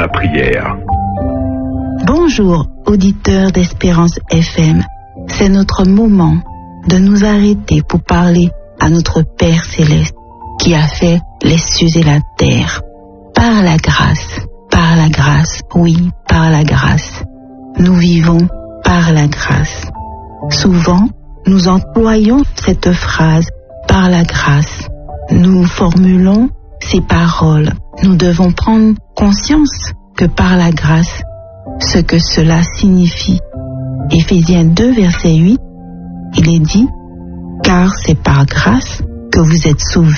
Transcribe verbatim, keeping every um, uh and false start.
prière. Bonjour, auditeurs d'Espérance F M. C'est notre moment de nous arrêter pour parler à notre Père Céleste qui a fait les cieux et la terre. Par la grâce, par la grâce, oui, par la grâce. Nous vivons par la grâce. Souvent, nous employons cette phrase par la grâce. Nous formulons ces paroles. Nous devons prendre conscience que par la grâce, ce que cela signifie. Éphésiens deux, verset huit, il est dit, car c'est par grâce que vous êtes sauvés